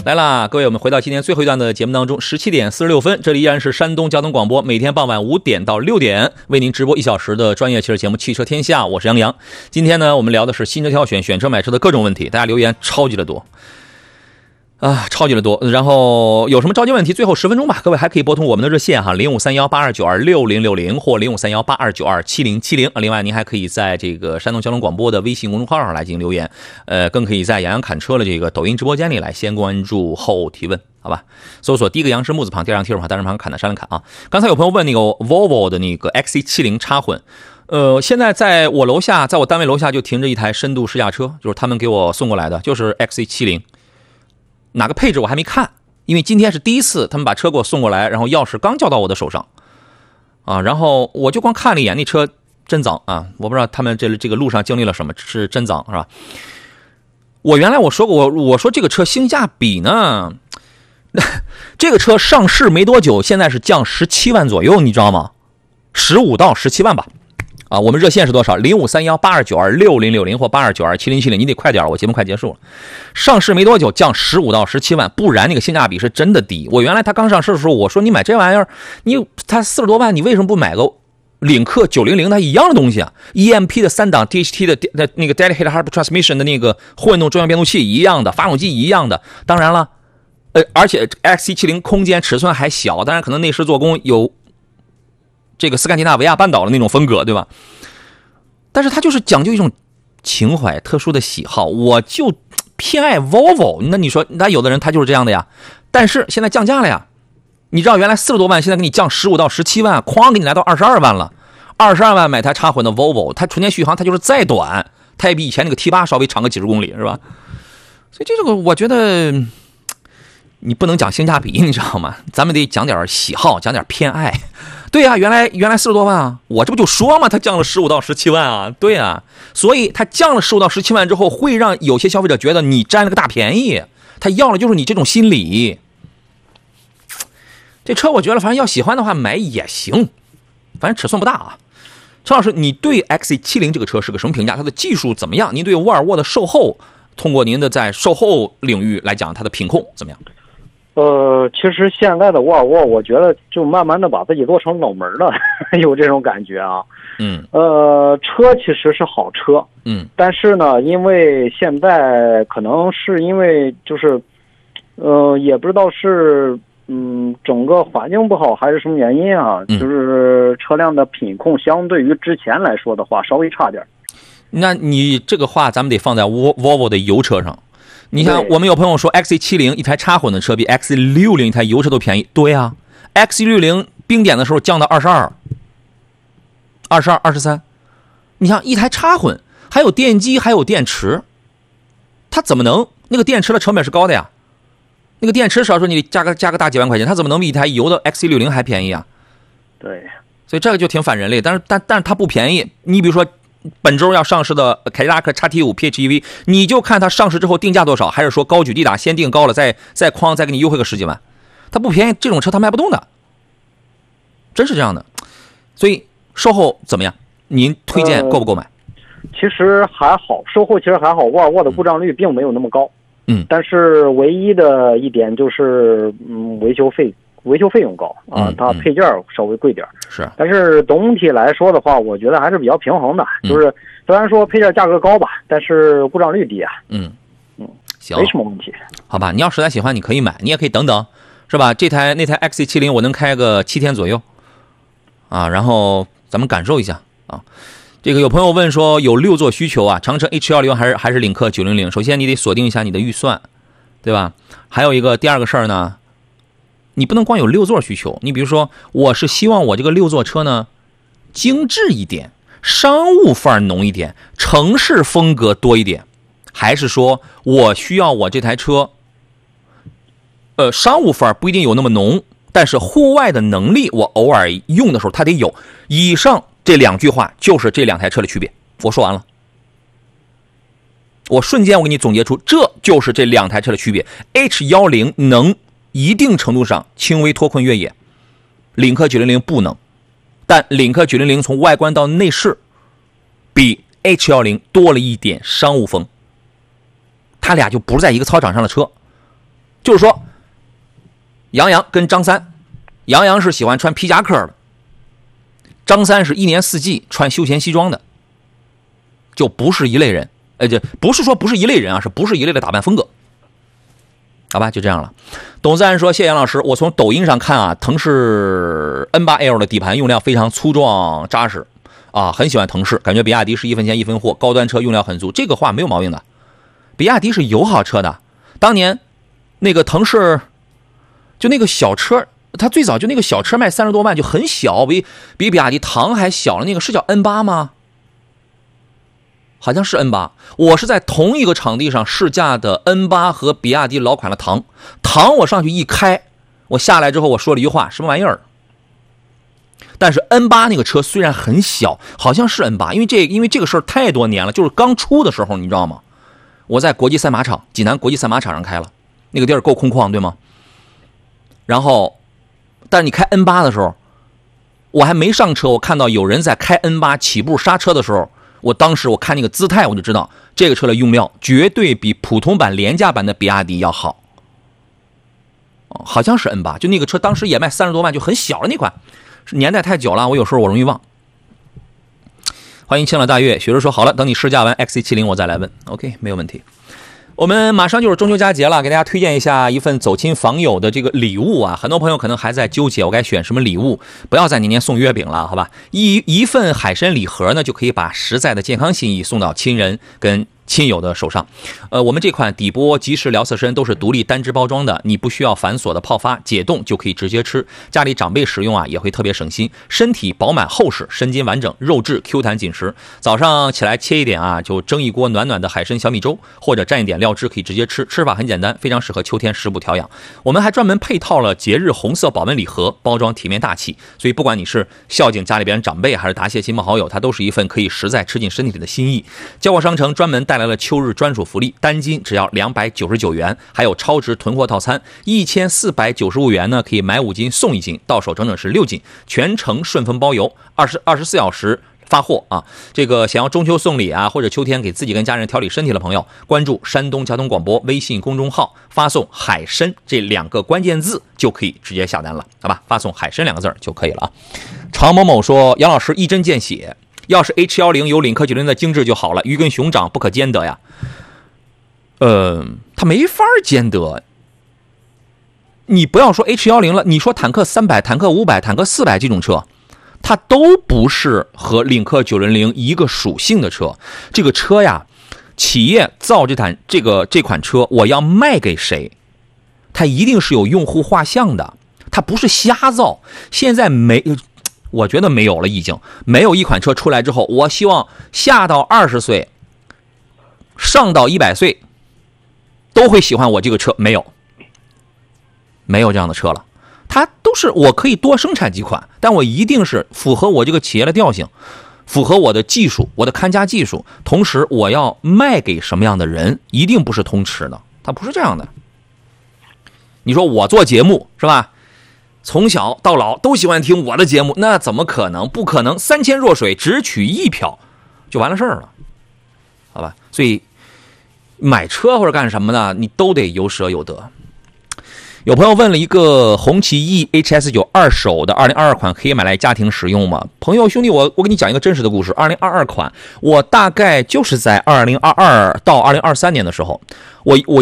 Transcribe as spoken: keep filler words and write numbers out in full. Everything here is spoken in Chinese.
来啦，各位，我们回到今天最后一段的节目当中，十七点四十六分，这里依然是山东交通广播，每天傍晚五点到六点为您直播一小时的专业汽车节目《汽车天下》，我是杨洋。今天呢，我们聊的是新车挑选、选车买车的各种问题，大家留言超级的多啊，超级的多。然后有什么着急问题，最后十分钟吧，各位还可以拨通我们的热线哈，零五三幺八二九二六零六零或零五三幺八二九二七零七零。另外，您还可以在这个山东交通广播的微信公众号上来进行留言，呃，更可以在杨洋侃车的这个抖音直播间里来先关注后提问，好吧？搜索第一个杨是木字旁，第二个提手旁，单人旁，侃的山的侃啊。刚才有朋友问那个 Volvo 的那个 X C 七十 插混。呃，现在在我楼下，在我单位楼下就停着一台深度试驾车，就是他们给我送过来的，就是 X C 七十。哪个配置我还没看，因为今天是第一次他们把车给我送过来，然后钥匙刚交到我的手上啊，然后我就光看了一眼，那车真脏啊！我不知道他们这这个路上经历了什么，是真脏是吧？我原来我说过，我我说这个车性价比呢，这个车上市没多久，现在是降十七万左右，你知道吗？十五到十七万吧。啊，我们热线是多少？零五三幺八二九二六零六零或八二九二七零七零，你得快点，我节目快结束了。上市没多久，降十五到十七万，不然那个性价比是真的低。我原来他刚上市的时候，我说你买这玩意儿，你他四十多万，你为什么不买个领克九零零？它一样的东西啊 ，E M P 的三档 D H T 的那个 Dedicated Hybrid Transmission 的那个混动中央变速器一样的，发动机一样的。当然了，呃，而且 X C 七十 空间尺寸还小，当然可能内饰做工有这个斯堪的纳维亚半岛的那种风格，对吧？但是它就是讲究一种情怀、特殊的喜好，我就偏爱 Volvo。那你说，那有的人他就是这样的呀。但是现在降价了呀，你知道原来四十多万，现在给你降十五到十七万，哐给你来到二十二万了。二十二万买台插混的 Volvo， 它纯电续航它就是再短，它也比以前那个 T 八 稍微长个几十公里，是吧？所以这个我觉得你不能讲性价比，你知道吗？咱们得讲点喜好，讲点偏爱。对呀、啊，原来原来四十多万啊，我这不就说嘛，它降了十五到十七万啊，对呀、啊，所以它降了十五到十七万之后，会让有些消费者觉得你占了个大便宜，他要的就是你这种心理。这车我觉得反正要喜欢的话买也行，反正尺寸不大啊。陈老师，你对 X C 七十 这个车是个什么评价？它的技术怎么样？您对沃尔沃的售后，通过您的在售后领域来讲，它的品控怎么样？ 呃，其实现在的沃尔沃，我觉得就慢慢的把自己做成冷门了，有这种感觉啊。 嗯。 呃，车其实是好车， 嗯， 但是呢，因为现在可能是因为就是，呃，也不知道是嗯整个环境不好还是什么原因啊， 嗯、 就是车辆的品控相对于之前来说的话稍微差点。 那你这个话咱们得放在 Volvo 的油车上。你看，我们有朋友说 X C 七十 一台插混的车比 X C 六十 一台油车都便宜。对啊 ，X C 六十 冰点的时候降到二十二、二十二、二十三。你像一台插混，还有电机，还有电池，它怎么能那个电池的成本是高的呀？那个电池少说你加个加个大几万块钱，它怎么能比一台油的 X C 六十 还便宜啊？ 对， 所以这个就挺反人类。但是但但是它不便宜。你比如说。本周要上市的凯迪拉克 X T 五 P H E V， 你就看它上市之后定价多少，还是说高举地打，先定高了再再哐再给你优惠个十几万，它不便宜，这种车它卖不动的，真是这样的。所以售后怎么样？您推荐购不购买？ 呃、其实还好，售后其实还好，沃尔沃的故障率并没有那么高。 嗯， 但是唯一的一点就是嗯维修费。维修费用高啊，它配件稍微贵点、 嗯、是， 但是总体来说的话，我觉得还是比较平衡的。嗯、就是虽然说配件价格高吧，但是故障率低啊。 嗯嗯， 行， 没什么问题。 好吧，你要实在喜欢，你可以买，你也可以等等，是吧？这台那台 X C 七十 我能开个七天左右啊，然后咱们感受一下啊。这个有朋友问说有六座需求啊，长城 H 一零 还是还是领克九零零？首先你得锁定一下你的预算，对吧？还有一个第二个事儿呢。你不能光有六座需求，你比如说，我是希望我这个六座车呢，精致一点，商务范儿浓一点，城市风格多一点，还是说我需要我这台车，呃，商务范儿不一定有那么浓，但是户外的能力我偶尔用的时候它得有。以上这两句话就是这两台车的区别。我说完了，我瞬间我给你总结出，这就是这两台车的区别。H 一零 能一定程度上轻微脱困越野，领克九零零不能，但领克九零零从外观到内饰比 H 一零 多了一点商务风，它俩就不是在一个操场上的车， 就是说，杨洋跟张三，杨洋是喜欢穿皮夹克的，张三是一年四季穿休闲西装的，就不是一类人。呃，这不是说不是一类人啊，是不是一类的打扮风格？好吧，就这样了。董自然说：“谢谢杨老师，我从抖音上看啊，腾势 N 八 L 的底盘用料非常粗壮扎实啊，很喜欢腾势，感觉比亚迪是一分钱一分货，高端车用料很足。这个话没有毛病的，比亚迪是友好车的。当年那个腾势，就那个小车，它最早就那个小车卖三十多万，就很小，比比比亚迪唐还小了。那个是叫 N 八 吗？好像是 N 八， 我是在同一个场地上试驾的 N 八 和比亚迪老款的唐。唐我上去一开，我下来之后我说了一句话，什么玩意儿？但是 N 八 那个车虽然很小，好像是 N 八， 因为这因为这个事儿太多年了，就是刚出的时候，你知道吗？我在国际赛马场，济南国际赛马场上开了，那个地儿够空旷，对吗？然后，但是你开 N 八 的时候，我还没上车，我看到有人在开 N 八 起步刹车的时候。我当时我看那个姿态，我就知道这个车的用料绝对比普通版廉价版的比亚迪要好。好像是 N 八， 就那个车当时也卖三十多万，就很小的那款，年代太久了，我有时候我容易忘。欢迎清朗大悦，雪儿说好了，等你试驾完 X C 七十 我再来问。OK， 没有问题。我们马上就是中秋佳节了，给大家推荐一下一份走亲访友的这个礼物啊！很多朋友可能还在纠结我该选什么礼物，不要在年年送月饼了，好吧？一一份海参礼盒呢，就可以把实在的健康心意送到亲人跟亲友的手上。呃，我们这款底波即食聊色参都是独立单支包装的，你不需要繁琐的泡发解冻就可以直接吃，家里长辈食用啊也会特别省心，身体饱满厚实，神经完整，肉质 Q 弹紧实。早上起来切一点啊，就蒸一锅暖暖的海参小米粥，或者蘸一点料汁可以直接吃，吃法很简单，非常适合秋天食补调养。我们还专门配套了节日红色保温礼盒，包装体面大气，所以不管你是孝敬家里边长辈还是答谢亲朋好友，它都是一份可以实在吃进身体里的心意。交广商城专门带来了秋日专属福利，单斤只要两百九十九元，还有超值囤货套餐，一千四百九十五元呢，可以买五斤送一斤，到手整整是六斤，全程顺丰包邮，二十二十四小时发货啊！这个想要中秋送礼啊，或者秋天给自己跟家人调理身体的朋友，关注山东交通广播微信公众号，发送海参这两个关键字就可以直接下单了，好吧？发送海参两个字就可以了啊。常某某说，杨老师一针见血，要是 H 十 有领克九零的精致就好了，鱼跟熊掌不可兼得呀。呃，它没法兼得。你不要说 H 十 了，你说坦克三百、坦克五百、坦克四百这种车，它都不是和领克九零零一个属性的车。这个车呀，企业造这款这个这款车，我要卖给谁，它一定是有用户画像的，它不是瞎造。现在没，我觉得没有了，已经没有一款车出来之后，我希望下到二十岁，上到一百岁，都会喜欢我这个车，没有，没有这样的车了。它都是我可以多生产几款，但我一定是符合我这个企业的调性，符合我的技术，我的看家技术，同时我要卖给什么样的人，一定不是通吃的，它不是这样的。你说我做节目是吧？从小到老都喜欢听我的节目，那怎么可能？不可能，三千弱水只取一瓢，就完了事儿了，好吧？所以买车或者干什么的，你都得有舍有得。有朋友问了一个红旗 E H S 九 二手的二零二二款可以买来家庭使用吗？朋友兄弟，我我给你讲一个真实的故事。二零二二款，我大概就是在二零二二到二零二三年的时候，我我